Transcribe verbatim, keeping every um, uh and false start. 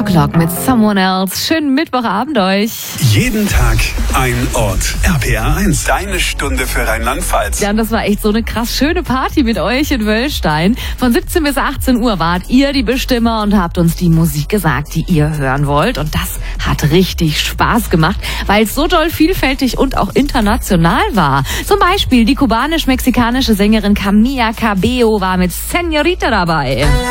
O'Clock mit Someone Else. Schönen Mittwochabend euch. Jeden Tag ein Ort. R P R eins, deine Stunde für Rheinland-Pfalz. Ja, und das war echt so eine krass schöne Party mit euch in Wöllstein. Von siebzehn bis achtzehn Uhr wart ihr die Bestimmer und habt uns die Musik gesagt, die ihr hören wollt. Und das hat richtig Spaß gemacht, weil es so doll vielfältig und auch international war. Zum Beispiel die kubanisch-mexikanische Sängerin Camila Cabello war mit Señorita dabei.